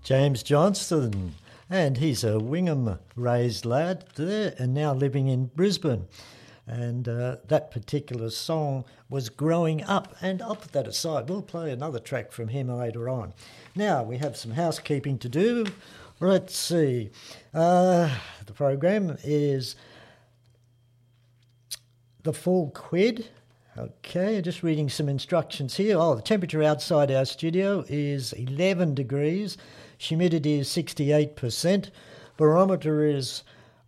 James Johnston, and he's a Wingham raised lad there and now living in Brisbane. And that particular song was Growing Up. And I'll put that aside. We'll play another track from him later on. Now, we have some housekeeping to do. Let's see. The program is the full quid. Okay, just reading some instructions here. The temperature outside our studio is 11 degrees. Humidity is 68%. Barometer is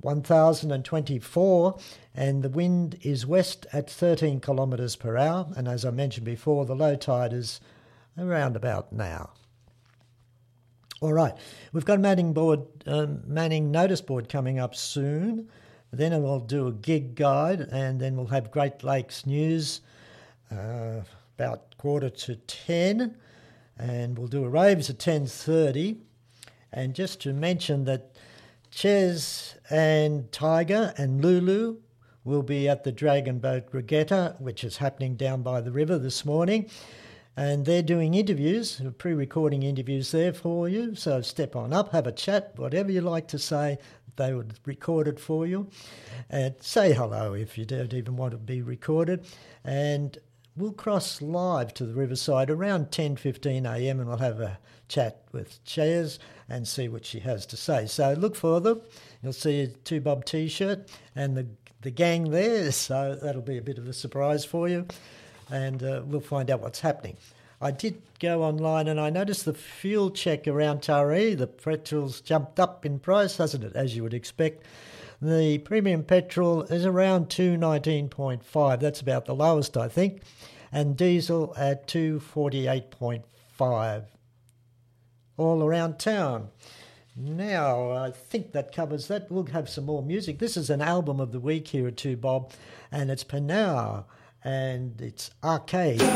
1,024, and the wind is west at 13 kilometres per hour. And as I mentioned before, the low tide is around about now. All right, we've got a Manning notice board coming up soon. Then I'll do a gig guide, and then we'll have Great Lakes news about 9:45, and we'll do a raves at 10:30. And just to mention that Ches and Tiger and Lulu will be at the Dragon Boat Regatta, which is happening down by the river this morning. And they're doing interviews, pre-recording interviews there for you. So step on up, have a chat, whatever you like to say, they would record it for you. And say hello if you don't even want to be recorded. And we'll cross live to the riverside around 10:15 a.m. and we'll have a chat with Chairs and see what she has to say. So look for them. You'll see a 2Bob T-shirt and the gang there. So that'll be a bit of a surprise for you. And we'll find out what's happening. I did go online and I noticed the fuel check around Taree, the petrol's jumped up in price, hasn't it, as you would expect. The premium petrol is around 219.5. That's about the lowest, I think. And diesel at 248.5. All around town. Now, I think that covers that. We'll have some more music. This is an album of the week here at 2Bob, and it's Panau, and it's Arcade.